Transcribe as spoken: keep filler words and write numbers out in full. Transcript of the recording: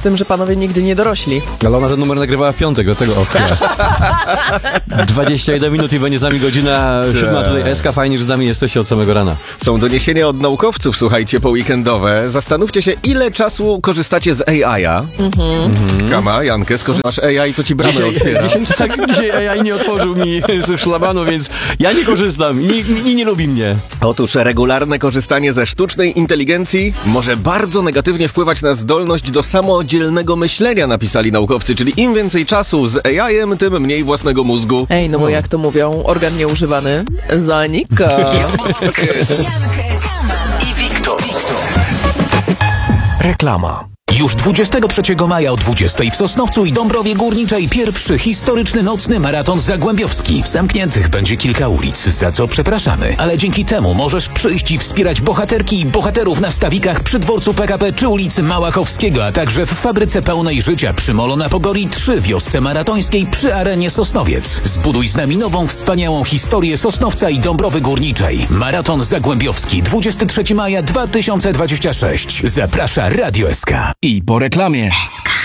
tym, że panowie nigdy nie dorośli. Ale ona ten numer nagrywała w piątek, dlatego o dwadzieścia jeden minut i będzie z nami godzina siódma. Tutaj Eska, fajnie, że z nami jesteście od samego rana. Są doniesienia od naukowców, słuchajcie, po weekendowe. Zastanówcie się, ile czasu korzystacie z A I-a. Mhm. Kama, Jankę, skorzystasz A I, co ci bramę Dzisiaj, otwiera. dzisiaj, tak, dzisiaj A I nie otworzył mi z szlabanu, więc ja nie korzystam i nie, nie lubi mnie. Otóż regularne korzystanie ze sztucznej inteligencji może bardzo negatywnie wpływać na zdolność do samodzielnego myślenia, napisali naukowcy, czyli im więcej czasu z A I-em, tym mniej własnego mózgu. Ej, no bo jak to mówią, organ nieużywany zanika. i Wiktor. Reklama. Już dwudziestego trzeciego maja o dwudziestej w Sosnowcu i Dąbrowie Górniczej pierwszy historyczny nocny maraton zagłębiowski. Zamkniętych będzie kilka ulic, za co przepraszamy, ale dzięki temu możesz przyjść i wspierać bohaterki i bohaterów na stawikach przy dworcu P K P czy ulicy Małachowskiego, a także w fabryce pełnej życia przy Molo na Pogori trzy, wiosce maratońskiej przy Arenie Sosnowiec. Zbuduj z nami nową, wspaniałą historię Sosnowca i Dąbrowy Górniczej. Maraton zagłębiowski dwudziestego trzeciego maja dwa tysiące dwudziestego szóstego. Zaprasza Radio S K. I po reklamie. S K.